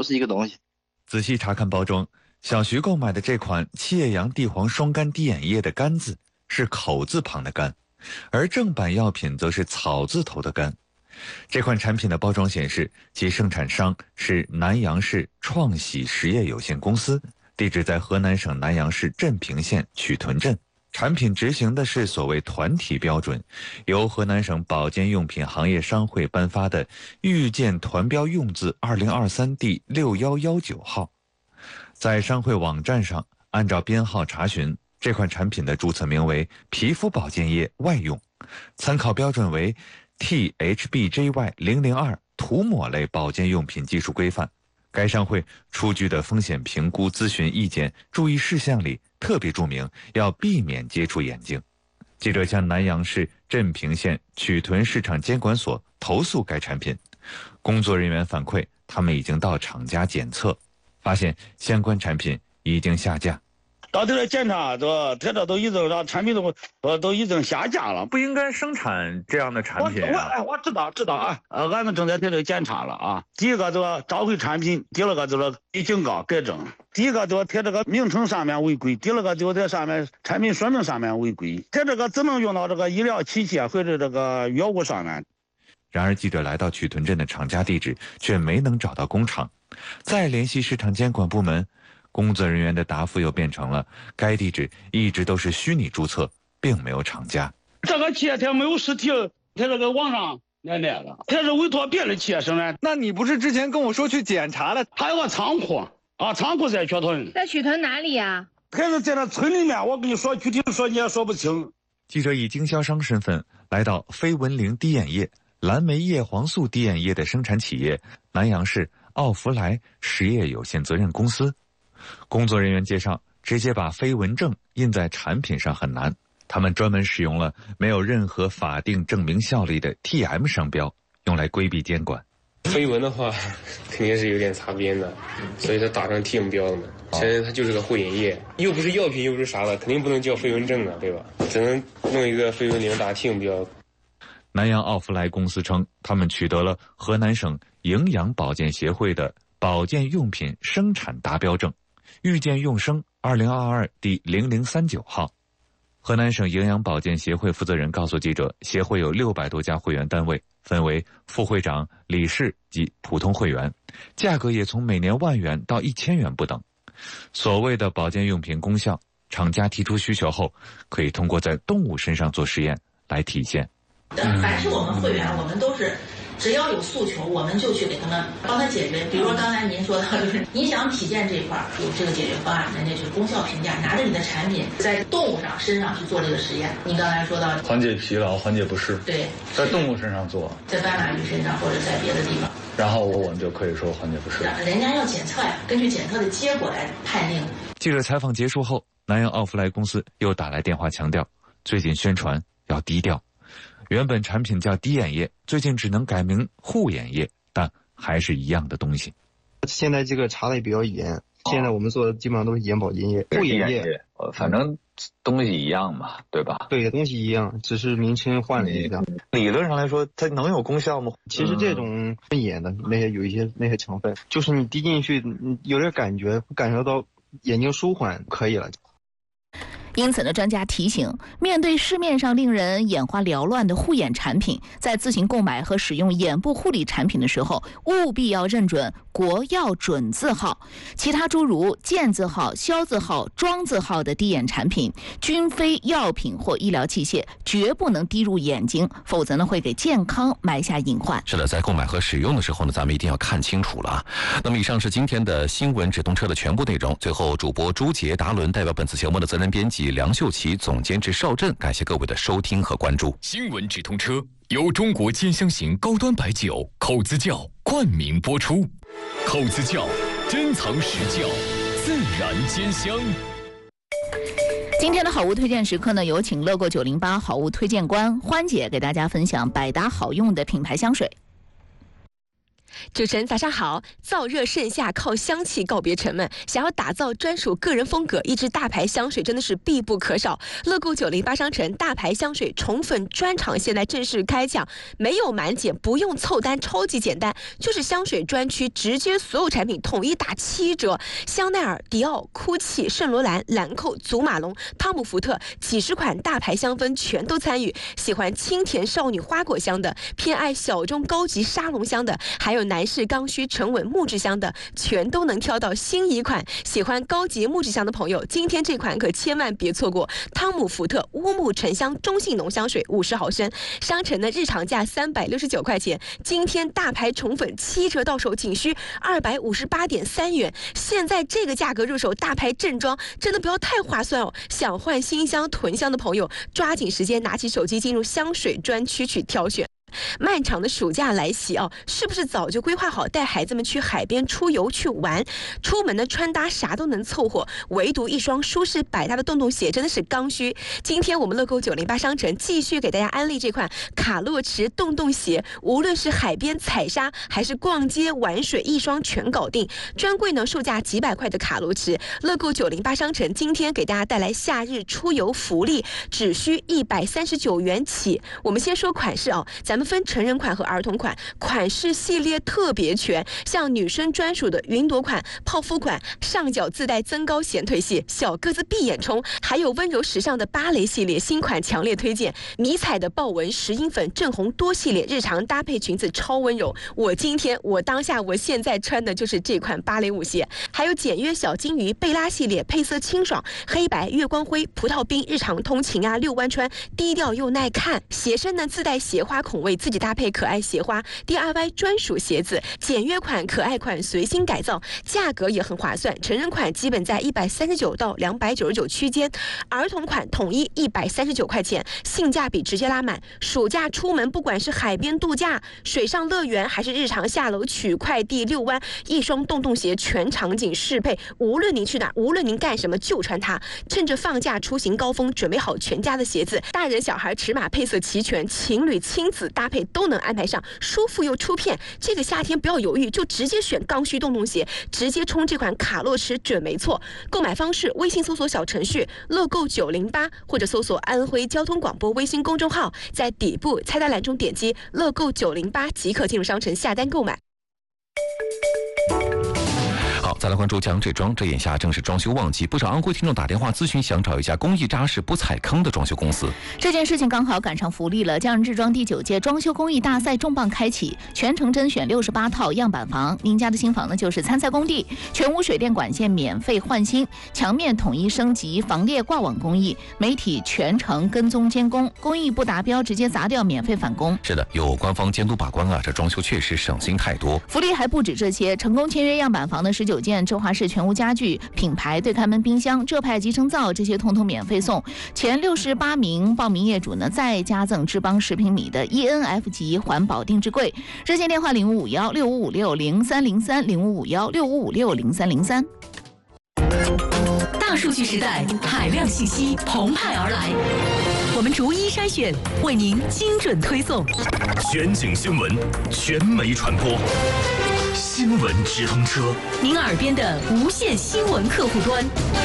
不是一个东西。 仔细查看包装，小徐购买的这款七叶杨地黄双苷滴眼液的苷字是口字旁的苷，而正版药品则是草字头的苷。这款产品的包装显示，其生产商是南阳市创喜实业有限公司，地址在河南省南阳市镇平县曲屯镇。产品执行的是所谓团体标准，由河南省保健用品行业商会颁发的预见团标用字2023第6119号。在商会网站上按照编号查询，这款产品的注册名为皮肤保健液外用，参考标准为 THBJY002 涂抹类保健用品技术规范。该商会出具的风险评估咨询意见注意事项里特别注明要避免接触眼睛。记者向南阳市镇平县曲屯市场监管所投诉该产品，工作人员反馈，他们已经到厂家检测，发现相关产品已经下架。 到这来检查，这都已经让产品都已经下架了， 不应该生产这样的产品啊！ 我知道啊，俺们正在这检查了啊。第一个就召回产品，第二个就是予警告改正。第一个就贴这个名称上面违规，第二个就在上面产品说明上面违规，贴这个只能用到这个医疗器械或者这个药物上面。 然而记者来到曲屯镇的厂家地址，却没能找到工厂，再联系市场监管部门。工作人员的答复又变成了该地址一直都是虚拟注册，并没有厂家。 这个企业它没有实体，它这个网上来了，它是委托别的企业生产。 那你不是之前跟我说去检查了？ 还有个仓库啊，仓库在曲屯。 在曲屯哪里呀？ 还是在那村里面，我跟你说具体说你也说不清。 记者以经销商身份来到非文灵滴眼液、蓝莓叶黄素滴眼液的生产企业南阳市奥福莱实业有限责任公司。工作人员介绍，直接把非文证印在产品上很难，他们专门使用了没有任何法定证明效力的 TM 商标，用来规避监管。 非文的话肯定是有点擦边的，所以它打上 TM 标了嘛。现在它就是个护眼液，又不是药品又不是啥的，肯定不能叫非文证啊，对吧？只能弄一个非文零打 TM 标。 南阳奥福莱公司称，他们取得了河南省营养保健协会的保健用品生产达标证，预见用生2022第0039号。河南省营养保健协会负责人告诉记者，协会有600多家会员单位，分为副会长、理事及普通会员，价格也从每年1万元到1000元不等。所谓的保健用品功效，厂家提出需求后，可以通过在动物身上做实验来体现。 凡是我们会员，我们都是只要有诉求，我们就去给他们帮他解决。比如说刚才您说的，就是你想体检这一块有这个解决方案，人家就是功效评价，拿着你的产品在动物身上去做这个实验。您刚才说到缓解疲劳、缓解不适， 对， 在动物身上做， 在斑马鱼身上或者在别的地方， 然后我们就可以说缓解不适。 人家要检测呀，根据检测的结果来判定。 记者采访结束后，南阳奥福莱公司又打来电话强调，最近宣传要低调。原本产品叫滴眼液，最近只能改名护眼液，但还是一样的东西。 现在这个查的也比较严，现在我们做的基本上都是眼保健液、护眼液， 反正东西一样嘛，对吧？ 对，东西一样，只是名称换了一下。 理论上来说，它能有功效吗？ 其实这种眼的那些有一些那些成分，就是你滴进去，有点感觉，感受到眼睛舒缓可以了。 因此呢，专家提醒，面对市面上令人眼花缭乱的护眼产品，在自行购买和使用眼部护理产品的时候，务必要认准国药准字号，其他诸如健字号、消字号、庄字号的滴眼产品，均非药品或医疗器械，绝不能滴入眼睛，否则呢会给健康埋下隐患。 是的，在购买和使用的时候呢，咱们一定要看清楚了啊。那么以上是今天的新闻直通车的全部内容。最后，主播朱杰、达伦代表本次节目的责任编辑梁秀琪、总监制邵震，感谢各位的收听和关注。 新闻直通车由中国兼香型高端白酒口子窖冠名播出。口子窖珍藏实窖，自然兼香。 今天的好物推荐时刻呢，有请乐购908好物推荐官欢姐给大家分享百搭好用的品牌香水。 主持人早上好。燥热盛夏，靠香气告别沉闷，想要打造专属个人风格，一支大牌香水真的是必不可少。乐购908商城大牌香水宠粉专场现在正式开抢，没有满减，不用凑单，超级简单，就是香水专区直接所有产品统一打7折。香奈儿、迪奥、哭泣、圣罗兰、兰蔻、祖马龙、汤姆福特几十款大牌香氛全都参与。喜欢清甜少女花果香的，偏爱小众高级沙龙香的，还有男士刚需沉稳木质香的，全都能挑到心仪款。喜欢高级木质香的朋友，今天这款可千万别错过。汤姆福特乌木沉香中性浓香水50毫升，商城的日常价369块钱，今天大牌宠粉7折到手，仅需258.3元。现在这个价格入手大牌正装，真的不要太划算哦。想换新香囤香的朋友，抓紧时间拿起手机进入香水专区去挑选。漫长的暑假来袭哦，是不是早就规划好带孩子们去海边出游去玩？出门的穿搭啥都能凑合，唯独一双舒适百搭的洞洞鞋真的是刚需。今天我们乐购908商城继续给大家安利这款卡洛驰洞洞鞋，无论是海边踩沙还是逛街玩水，一双全搞定。专柜呢售价几百块的卡洛驰，乐购908商城今天给大家带来夏日出游福利，只需139元起。我们先说款式哦，咱们分成人款和儿童款，款式系列特别全，像女生专属的云朵款、泡芙款，上脚自带增高显腿系，小个子闭眼冲，还有温柔时尚的芭蕾系列新款强烈推荐，迷彩的豹纹石英粉正红多系列日常搭配裙子超温柔。我当下我现在穿的就是这款芭蕾舞鞋，还有简约小金鱼贝拉系列，配色清爽，黑白月光灰葡萄冰日常通勤啊遛弯穿，低调又耐看。鞋身呢自带鞋花孔位，自己搭配可爱鞋花 DIY 专属鞋子，简约款可爱款随心改造，价格也很划算，成人款基本在139到299区间，儿童款统一139块钱，性价比直接拉满。暑假出门，不管是海边度假、水上乐园，还是日常下楼取快递遛弯，一双洞洞鞋全场景适配，无论您去哪，无论您干什么就穿它。趁着放假出行高峰，准备好全家的鞋子，大人小孩尺码配色齐全，情侣亲子搭配都能安排上，舒服又出片。这个夏天不要犹豫，就直接选刚需洞洞鞋，直接冲这款卡洛驰准没错。购买方式：微信搜索小程序乐购908，或者搜索安徽交通广播微信公众号，在底部菜单栏中点击乐购908即可进入商城下单购买。 好，再来关注江浙庄，这眼下正是装修旺季，不少安徽听众打电话咨询，想找一家工艺扎实、不踩坑的装修公司。 这件事情刚好赶上福利了，江浙庄第9届装修工艺大赛重磅开启，全程甄选68套样板房。您家的新房呢，就是参赛工地，全屋水电管线免费换新，墙面统一升级，防裂挂网工艺，媒体全程跟踪监工，工艺不达标直接砸掉，免费返工。 是的，有官方监督把关啊，这装修确实省心太多。 福利还不止这些，成功签约样板房的19件浙华市全屋家具、品牌对开门冰箱、浙派集成灶，这些通通免费送。前68名报名业主呢，再加赠智邦10平米的 ENF 级环保定制柜。热线电话0556-6556-0303，0556-6556-0303。 大数据时代，海量信息澎湃而来，我们逐一筛选，为您精准推送。 全景新闻，全媒传播，新闻直通车， 您耳边的无线新闻客户端。